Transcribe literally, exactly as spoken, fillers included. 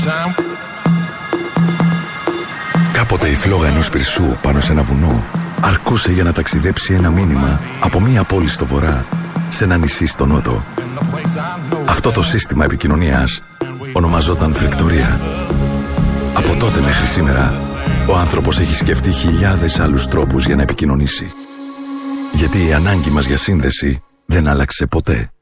Κάποτε η φλόγα ενός πυρσού πάνω σε ένα βουνό αρκούσε για να ταξιδέψει ένα μήνυμα από μία πόλη στο βορρά σε ένα νησί στο νότο. Αυτό το σύστημα επικοινωνίας ονομαζόταν φρεκτορία. Από τότε μέχρι σήμερα ο άνθρωπος έχει σκεφτεί χιλιάδες άλλους τρόπους για να επικοινωνήσει. Γιατί η ανάγκη μας για σύνδεση δεν άλλαξε ποτέ.